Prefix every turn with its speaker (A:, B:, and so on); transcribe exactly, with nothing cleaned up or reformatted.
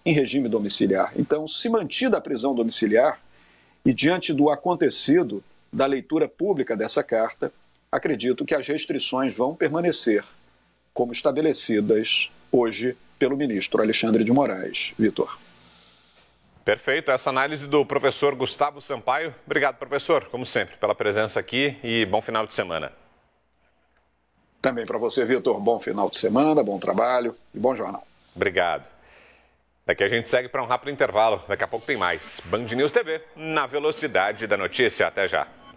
A: em regime domiciliar. Então, se mantida a prisão domiciliar e diante do acontecido, da leitura pública dessa carta, acredito que as restrições vão permanecer como estabelecidas hoje pelo ministro Alexandre de Moraes. Vitor.
B: Perfeito, essa análise do professor Gustavo Sampaio. Obrigado, professor, como sempre, pela presença aqui e bom final de semana.
A: Também para você, Vitor, bom final de semana, bom trabalho e bom jornal.
B: Obrigado. Daqui a gente segue para um rápido intervalo. Daqui a pouco tem mais. Band News T V, na velocidade da notícia. Até já.